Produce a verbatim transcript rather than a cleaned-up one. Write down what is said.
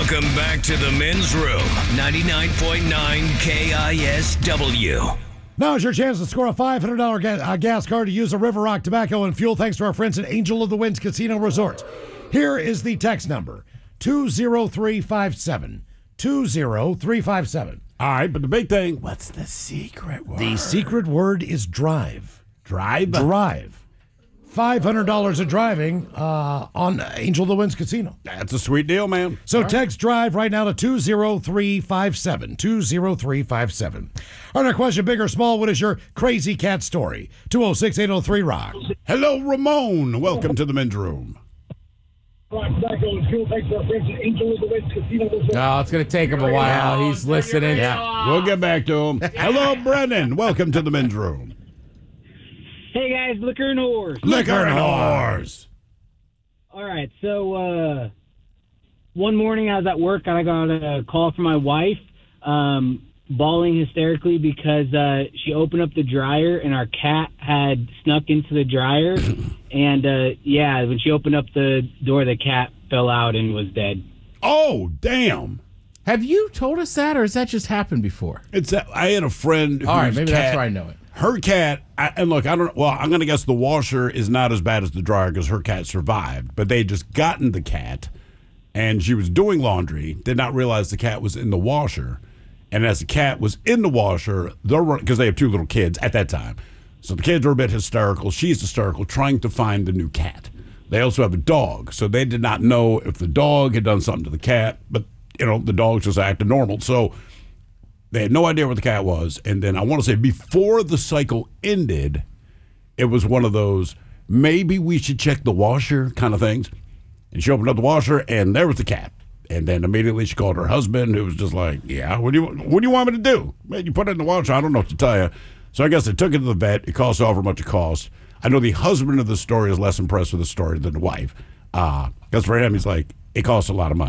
Welcome back to the Men's Room, ninety-nine point nine K I S W. Now is your chance to score a five hundred dollars ga- uh, gas card to use a River Rock Tobacco and Fuel thanks to our friends at Angel of the Winds Casino Resort. Here is the text number, two zero three five seven. two zero three five seven. All right, but the big thing, what's the secret word? The secret word is drive. Drive? Drive. five hundred dollars of driving uh, on Angel of the Winds Casino. That's a sweet deal, man. So text drive right now to two zero three five seven. two zero three five seven. All right, question, big or small, what is your crazy cat story? two oh six, eight oh three, rock. Hello, Ramon. Welcome to the Men's Room. No, it's going to take him a while. He's listening. Yeah, we'll get back to him. Hello, Brennan. Welcome to the Men's Room. Hey, guys, liquor and whores. Liquor and whores. All right, so uh, one morning I was at work and I got a call from my wife um, bawling hysterically because uh, she opened up the dryer and our cat had snuck into the dryer. And, uh, yeah, when she opened up the door, the cat fell out and was dead. Oh, damn. Have you told us that, or has that just happened before? It's that I had a friend whose All right, maybe cat, that's why I know it. Her cat, I, and look, I don't. Well, I'm going to guess the washer is not as bad as the dryer because her cat survived. But they had just gotten the cat, and she was doing laundry. Did not realize the cat was in the washer, and as the cat was in the washer, they're because they have two little kids at that time, so the kids are a bit hysterical. She's hysterical, trying to find the new cat. They also have a dog, so they did not know if the dog had done something to the cat, but you know the dog just acted normal, so. They had no idea where the cat was. And then I want to say before the cycle ended, it was one of those, maybe we should check the washer kind of things. And she opened up the washer, and there was the cat. And then immediately she called her husband, who was just like, yeah, what do you what do you want me to do? Man, you put it in the washer. I don't know what to tell you. So I guess they took it to the vet. It cost however much it cost. I know the husband of the story is less impressed with the story than the wife. Because uh, for him, he's like, it costs a lot of money.